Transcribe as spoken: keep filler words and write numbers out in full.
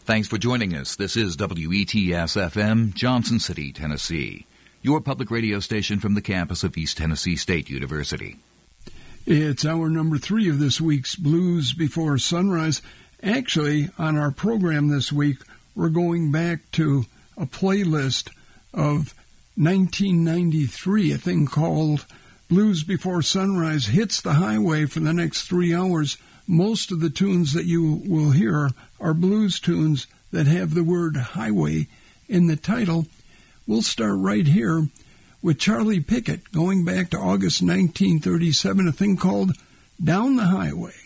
Thanks for joining us. This is W E T S F M, Johnson City, Tennessee, your public radio station from the campus of East Tennessee State University. It's hour number three of this week's Blues Before Sunrise. Actually, on our program this week, we're going back to a playlist of nineteen ninety-three, a thing called Blues Before Sunrise hits the highway for the next three hours. Most of the tunes that you will hear are blues tunes that have the word highway in the title. We'll start right here with Charlie Pickett, going back to August nineteen thirty-seven, a thing called Down the Highway.